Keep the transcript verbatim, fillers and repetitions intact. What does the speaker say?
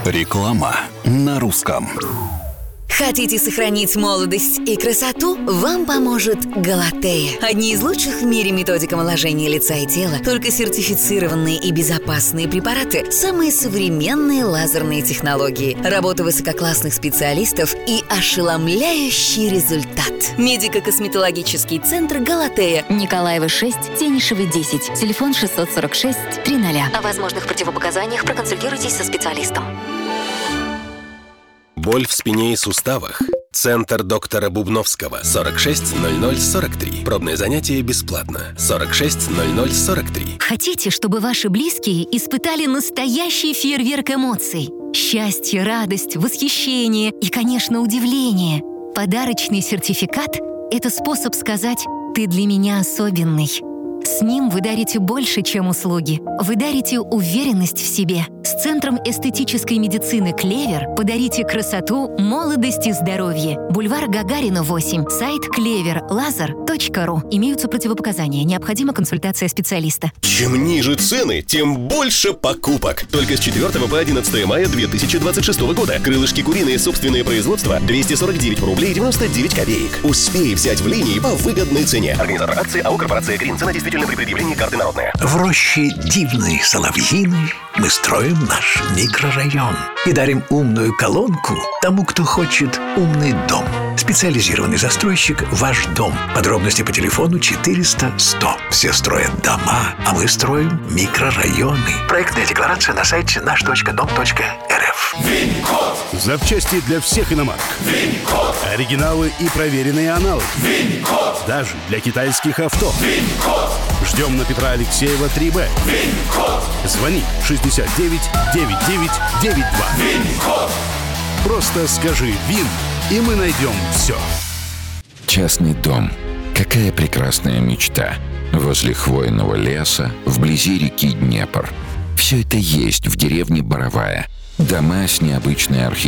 Реклама на русском. Хотите сохранить молодость и красоту? Вам поможет Галатея. Одни из лучших в мире методик омоложения лица и тела, только сертифицированные и безопасные препараты, самые современные лазерные технологии, работа высококлассных специалистов и ошеломляющий результат. Медико-косметологический центр Галатея. Николаева шесть, Тенишева десять. Телефон шестьсот сорок шесть триста. О возможных противопоказаниях проконсультируйтесь со специалистом. Боль в спине и суставах? Центр доктора Бубновского. сорок шесть ноль ноль сорок три. Пробное занятие бесплатно. сорок шесть ноль ноль сорок три. Хотите, чтобы ваши близкие испытали настоящий фейерверк эмоций? Счастье, радость, восхищение и, конечно, удивление. Подарочный сертификат – это способ сказать «ты для меня особенный». С ним вы дарите больше, чем услуги. Вы дарите уверенность в себе. С Центром эстетической медицины «Клевер» подарите красоту, молодость и здоровье. Бульвар Гагарина, восемь. Сайт клевер лазер точка ру. Имеются противопоказания. Необходима консультация специалиста. Чем ниже цены, тем больше покупок. Только с четвёртого по одиннадцатое мая две тысячи двадцать шестого года. Крылышки куриные собственное производство двести сорок девять рублей девяносто девять копеек. Успей взять в линии по выгодной цене. Организатор акции АО «Корпорация Грин». Цена действительно при предъявлении карты народная. В роще дивной Соловьиной мы строим наш микрорайон и дарим умную колонку тому, кто хочет умный дом. Специализированный застройщик «Ваш дом». Подробности по телефону четыреста сто. Все строят дома, а мы строим микрорайоны. Проектная декларация на сайте наш точка дом точка эр эф. Винкод. Запчасти для всех иномарок. Винкод. Оригиналы и проверенные аналоги. Винкод. Даже для китайских авто. Винкод. Ждем на Петра Алексеева три бэ. Винкод. Звони шестьдесят девять девяносто девять девяносто два. Винкод. Просто скажи «ВИН», и мы найдем все. Частный дом. Какая прекрасная мечта. Возле хвойного леса, вблизи реки Днепр. Все это есть в деревне Боровая. Дома с необычной архитектурой.